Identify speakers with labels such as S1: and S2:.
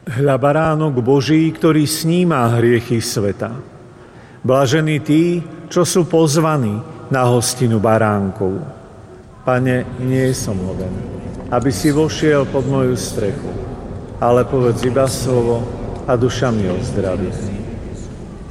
S1: Hľa baránok Boží, ktorý sníma hriechy sveta. Blažení tí, čo sú pozvaní na hostinu baránkov. Pane, nie som hoden, aby si vošiel pod moju strechu, ale povedz iba slovo a duša mi ozdraví.